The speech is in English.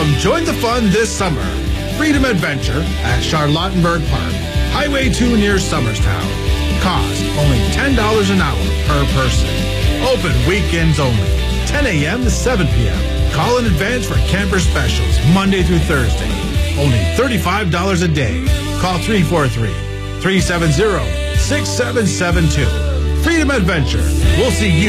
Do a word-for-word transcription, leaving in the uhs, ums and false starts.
Come join the fun this summer. Freedom Adventure at Charlottenburg Park, Highway two near Somerstown. Cost only ten dollars an hour per person. Open weekends only, ten a.m. to seven p.m. Call in advance for camper specials Monday through Thursday. Only thirty-five dollars a day. Call three four three, three seven zero, six seven seven two. Freedom Adventure. We'll see you